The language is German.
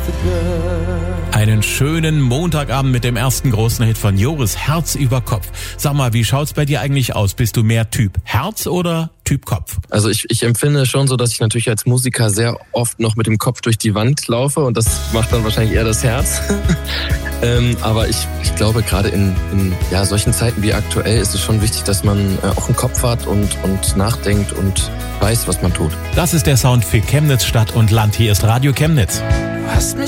Einen schönen Montagabend mit dem ersten großen Hit von Joris, Herz über Kopf. Sag mal, wie schaut's bei dir eigentlich aus? Bist du mehr Typ Herz oder Typ Kopf? Also ich empfinde schon so, dass ich natürlich als Musiker sehr oft noch mit dem Kopf durch die Wand laufe und das macht dann wahrscheinlich eher das Herz. Aber ich glaube, gerade in solchen Zeiten wie aktuell ist es schon wichtig, dass man auch einen Kopf hat und nachdenkt und weiß, was man tut. Das ist der Sound für Chemnitz Stadt und Land. Hier ist Radio Chemnitz.